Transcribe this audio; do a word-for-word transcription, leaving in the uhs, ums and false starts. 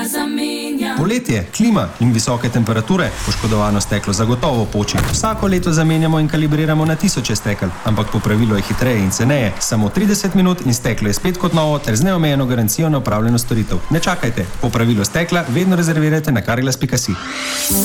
zamenja. Poletje, klima in visoke temperature. Poškodovano steklo zagotovo poči. Vsako leto zamenjamo in kalibriramo na tisoče stekel, ampak popravilo je hitreje in ceneje. Samo trideset minut in steklo je spet kot novo ter z neomejeno garancijo na opravljeno storitev. Ne čakajte, popravilo stekla vedno rezervirajte na carglass pika si.